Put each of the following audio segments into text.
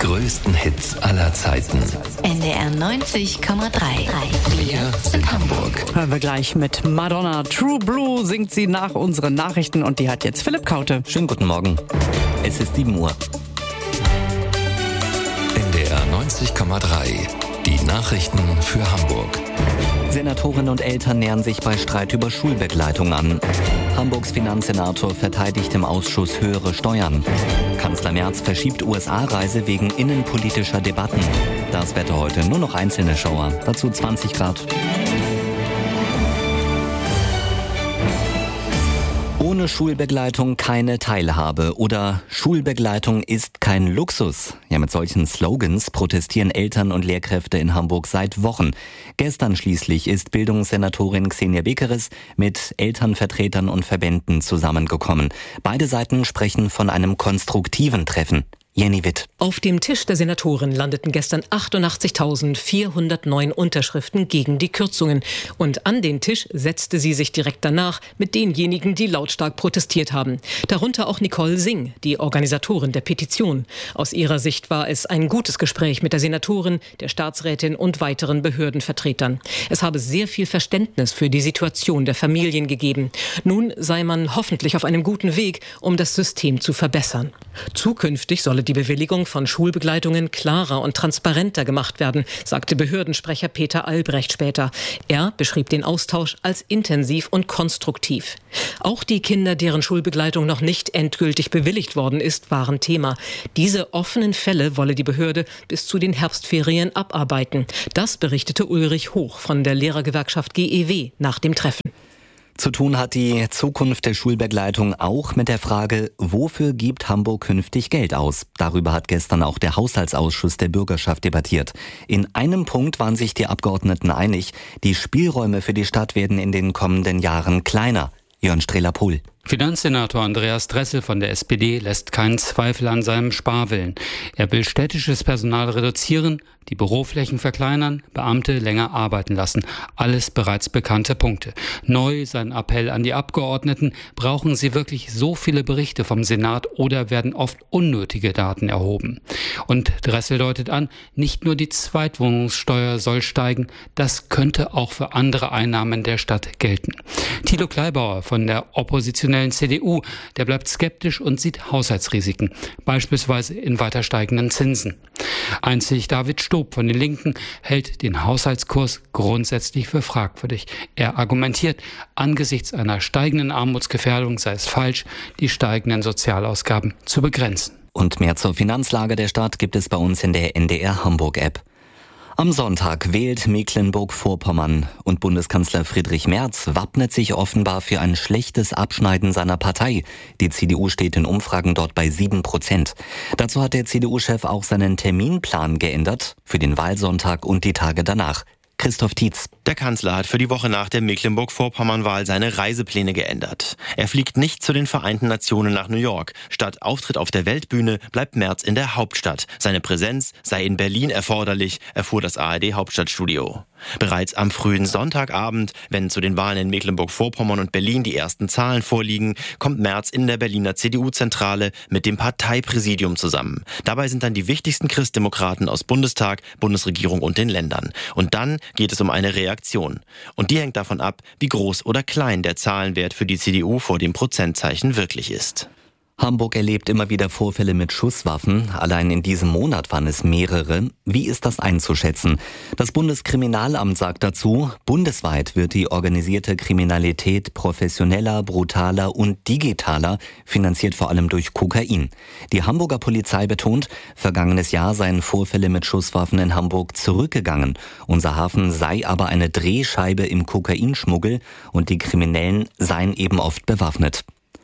größten Hits aller Zeiten. NDR 90,3. Wir sind Hamburg. Hören wir gleich mit Madonna. True Blue singt sie nach unseren Nachrichten und die hat jetzt Philipp Kaute. Schönen guten Morgen. Es ist 7 Uhr. NDR 90,3. Die Nachrichten für Hamburg. Senatoren und Eltern nähern sich bei Streit über Schulbegleitung an. Hamburgs Finanzsenator verteidigt im Ausschuss höhere Steuern. Kanzler Merz verschiebt USA-Reise wegen innenpolitischer Debatten. Das Wetter heute, nur noch einzelne Schauer, dazu 20 Grad. Ohne Schulbegleitung keine Teilhabe oder Schulbegleitung ist kein Luxus. Ja, mit solchen Slogans protestieren Eltern und Lehrkräfte in Hamburg seit Wochen. Gestern schließlich ist Bildungssenatorin Xenia Bekeres mit Elternvertretern und Verbänden zusammengekommen. Beide Seiten sprechen von einem konstruktiven Treffen. Jenny Witt. Auf dem Tisch der Senatoren landeten gestern 88.409 Unterschriften gegen die Kürzungen. Und an den Tisch setzte sie sich direkt danach mit denjenigen, die lautstark protestiert haben. Darunter auch Nicole Singh, die Organisatorin der Petition. Aus ihrer Sicht war es ein gutes Gespräch mit der Senatorin, der Staatsrätin und weiteren Behördenvertretern. Es habe sehr viel Verständnis für die Situation der Familien gegeben. Nun sei man hoffentlich auf einem guten Weg, um das System zu verbessern. Zukünftig solle die Bewilligung von Schulbegleitungen klarer und transparenter gemacht werden, sagte Behördensprecher Peter Albrecht später. Er beschrieb den Austausch als intensiv und konstruktiv. Auch die Kinder, deren Schulbegleitung noch nicht endgültig bewilligt worden ist, waren Thema. Diese offenen Fälle wolle die Behörde bis zu den Herbstferien abarbeiten. Das berichtete Ulrich Hoch von der Lehrergewerkschaft GEW nach dem Treffen. Zu tun hat die Zukunft der Schulbegleitung auch mit der Frage, wofür gibt Hamburg künftig Geld aus? Darüber hat gestern auch der Haushaltsausschuss der Bürgerschaft debattiert. In einem Punkt waren sich die Abgeordneten einig, die Spielräume für die Stadt werden in den kommenden Jahren kleiner. Jörn Strehler-Pohl. Finanzsenator Andreas Dressel von der SPD lässt keinen Zweifel an seinem Sparwillen. Er will städtisches Personal reduzieren, die Büroflächen verkleinern, Beamte länger arbeiten lassen. Alles bereits bekannte Punkte. Neu sein Appell an die Abgeordneten: Brauchen sie wirklich so viele Berichte vom Senat oder werden oft unnötige Daten erhoben? Und Dressel deutet an, nicht nur die Zweitwohnungssteuer soll steigen, das könnte auch für andere Einnahmen der Stadt gelten. Thilo Kleibauer von der oppositionellen CDU, der bleibt skeptisch und sieht Haushaltsrisiken, beispielsweise in weiter steigenden Zinsen. Einzig David Stob von den Linken hält den Haushaltskurs grundsätzlich für fragwürdig. Er argumentiert, angesichts einer steigenden Armutsgefährdung sei es falsch, die steigenden Sozialausgaben zu begrenzen. Und mehr zur Finanzlage der Stadt gibt es bei uns in der NDR Hamburg-App. Am Sonntag wählt Mecklenburg-Vorpommern und Bundeskanzler Friedrich Merz wappnet sich offenbar für ein schlechtes Abschneiden seiner Partei. Die CDU steht in Umfragen dort bei 7%. Dazu hat der CDU-Chef auch seinen Terminplan geändert für den Wahlsonntag und die Tage danach. Christoph Tietz. Der Kanzler hat für die Woche nach der Mecklenburg-Vorpommern-Wahl seine Reisepläne geändert. Er fliegt nicht zu den Vereinten Nationen nach New York. Statt Auftritt auf der Weltbühne bleibt Merz in der Hauptstadt. Seine Präsenz sei in Berlin erforderlich, erfuhr das ARD-Hauptstadtstudio. Bereits am frühen Sonntagabend, wenn zu den Wahlen in Mecklenburg-Vorpommern und Berlin die ersten Zahlen vorliegen, kommt Merz in der Berliner CDU-Zentrale mit dem Parteipräsidium zusammen. Dabei sind dann die wichtigsten Christdemokraten aus Bundestag, Bundesregierung und den Ländern. Und dann geht es um eine Reaktion. Und die hängt davon ab, wie groß oder klein der Zahlenwert für die CDU vor dem Prozentzeichen wirklich ist. Hamburg erlebt immer wieder Vorfälle mit Schusswaffen. Allein in diesem Monat waren es mehrere. Wie ist das einzuschätzen? Das Bundeskriminalamt sagt dazu, bundesweit wird die organisierte Kriminalität professioneller, brutaler und digitaler, finanziert vor allem durch Kokain. Die Hamburger Polizei betont, vergangenes Jahr seien Vorfälle mit Schusswaffen in Hamburg zurückgegangen. Unser Hafen sei aber eine Drehscheibe im Kokainschmuggel und die Kriminellen seien eben oft bewaffnet.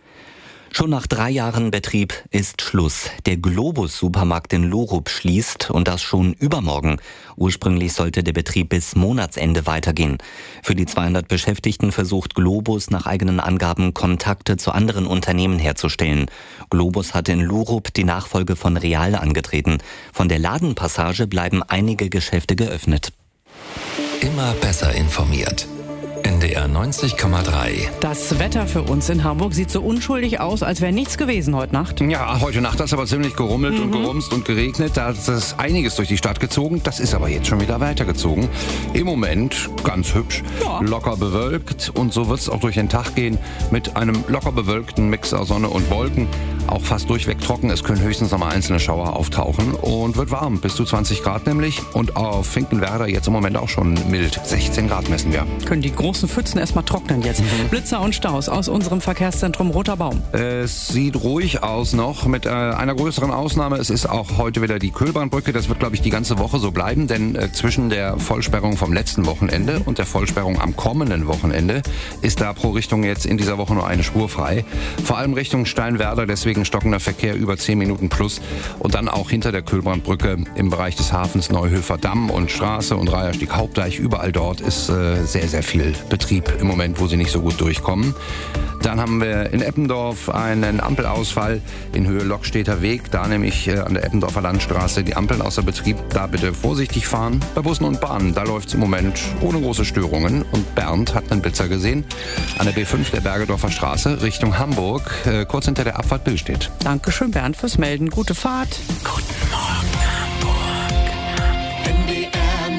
Schon nach 3 Jahren Betrieb ist Schluss. Der Globus-Supermarkt in Lurup schließt und das schon übermorgen. Ursprünglich sollte der Betrieb bis Monatsende weitergehen. Für die 200 Beschäftigten versucht Globus nach eigenen Angaben Kontakte zu anderen Unternehmen herzustellen. Globus hatte in Lurup die Nachfolge von Real angetreten. Von der Ladenpassage bleiben einige Geschäfte geöffnet. Immer besser informiert. NDR 90,3. Das Wetter für uns in Hamburg sieht so unschuldig aus, als wäre nichts gewesen heute Nacht. Ja, heute Nacht hat es aber ziemlich gerummelt und gerumst und geregnet. Da ist einiges durch die Stadt gezogen. Das ist aber jetzt schon wieder weitergezogen. Im Moment ganz hübsch, locker bewölkt. Und so wird es auch durch den Tag gehen mit einem locker bewölkten Mix aus Sonne und Wolken. Auch fast durchweg trocken. Es können höchstens noch mal einzelne Schauer auftauchen. Und wird warm, bis zu 20 Grad nämlich. Und auf Finkenwerder jetzt im Moment auch schon mild. 16 Grad messen wir. Können die großen Pfützen erstmal trocknen jetzt. Blitzer und Staus aus unserem Verkehrszentrum Roter Baum. Es sieht ruhig aus noch, mit einer größeren Ausnahme. Es ist auch heute wieder die Köhlbahnbrücke. Das wird, glaube ich, die ganze Woche so bleiben, denn zwischen der Vollsperrung vom letzten Wochenende und der Vollsperrung am kommenden Wochenende ist da pro Richtung jetzt in dieser Woche nur eine Spur frei. Vor allem Richtung Steinwerder, deswegen stockender Verkehr über 10 Minuten plus. Und dann auch hinter der Köhlbahnbrücke im Bereich des Hafens Neuhöfer Damm und Straße und Reiherstieg Hauptdeich. Überall dort ist sehr, sehr viel Betrieb im Moment, wo sie nicht so gut durchkommen. Dann haben wir in Eppendorf einen Ampelausfall in Höhe Lokstedter Weg. Da nämlich an der Eppendorfer Landstraße die Ampeln außer Betrieb. Da bitte vorsichtig fahren. Bei Bussen und Bahnen, da läuft es im Moment ohne große Störungen. Und Bernd hat einen Blitzer gesehen an der B5 der Bergedorfer Straße Richtung Hamburg, kurz hinter der Abfahrt Billstedt. Dankeschön, Bernd, fürs Melden. Gute Fahrt. Guten Morgen, Hamburg. NDR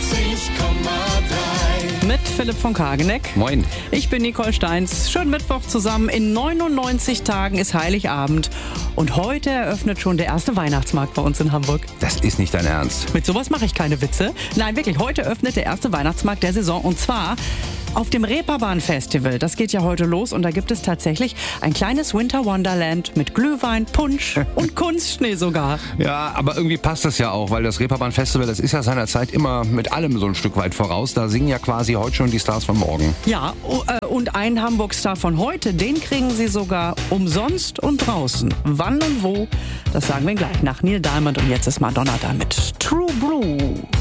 90,3. Mit Philipp von Kageneck. Moin. Ich bin Nicole Steins. Schönen Mittwoch zusammen. In 99 Tagen ist Heiligabend. Und heute eröffnet schon der erste Weihnachtsmarkt bei uns in Hamburg. Das ist nicht dein Ernst. Mit sowas mache ich keine Witze. Nein, wirklich, heute öffnet der erste Weihnachtsmarkt der Saison. Und zwar auf dem Reeperbahn-Festival. Das geht ja heute los und da gibt es tatsächlich ein kleines Winter Wonderland mit Glühwein, Punsch und Kunstschnee sogar. Ja, aber irgendwie passt das ja auch, weil das Reeperbahn-Festival, das ist ja seiner Zeit immer mit allem so ein Stück weit voraus. Da singen ja quasi heute schon die Stars von morgen. Ja, und einen Hamburg-Star von heute, den kriegen Sie sogar umsonst und draußen. Wann und wo, das sagen wir gleich nach Neil Diamond. Und jetzt ist Madonna da mit True Blue.